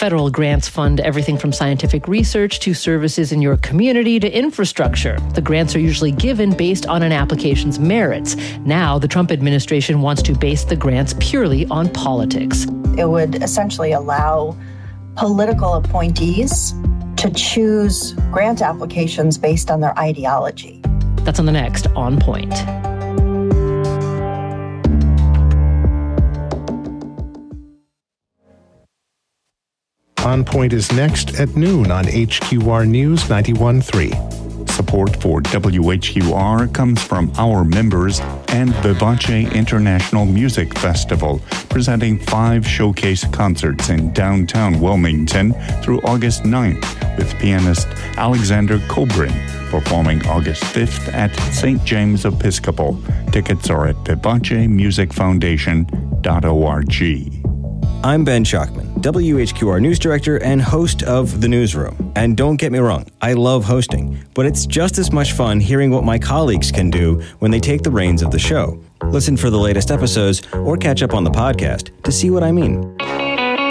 Federal grants fund everything from scientific research to services in your community to infrastructure. The grants are usually given based on an application's merits. Now, the Trump administration wants to base the grants purely on politics. It would essentially allow political appointees to choose grant applications based on their ideology. That's on the next On Point. On Point is next at noon on HQR News 91.3. Support for WHQR comes from our members and Vivace International Music Festival, presenting 5 showcase concerts in downtown Wilmington through August 9th, with pianist Alexander Kobrin performing August 5th at St. James Episcopal. Tickets are at vivacemusicfoundation.org. I'm Ben Schachtman, WHQR News Director and host of The Newsroom. And don't get me wrong, I love hosting, but it's just as much fun hearing what my colleagues can do when they take the reins of the show. Listen for the latest episodes or catch up on the podcast to see what I mean.